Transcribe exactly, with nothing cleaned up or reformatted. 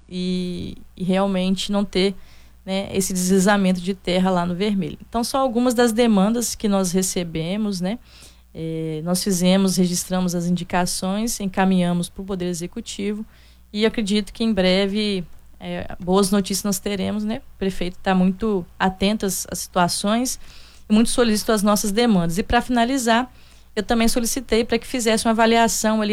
e, e realmente não ter, né, esse deslizamento de terra lá no Vermelho. Então, são algumas das demandas que nós recebemos, né? É, nós fizemos, registramos as indicações, encaminhamos para o Poder Executivo e acredito que em breve é, boas notícias nós teremos, né? O prefeito está muito atento às, às situações e muito solícito às nossas demandas. E para finalizar, eu também solicitei para que fizesse uma avaliação ali